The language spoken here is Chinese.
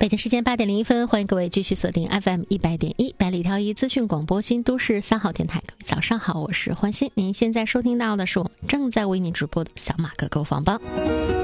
北京时间8点01分，欢迎各位继续锁定 FM100.1百里挑一资讯广播新都市3号电台。各位早上好，我是欢欣。您现在收听到的是我们正在为您直播的小马哥购房帮。